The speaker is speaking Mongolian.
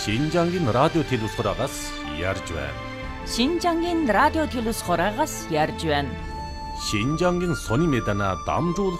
Шинжангийн радио телевизхораагаас ярьж байна. Шинжангийн радио телевизхораагаас ярьж байна. Шинжангийн сони мэдана дамжуулах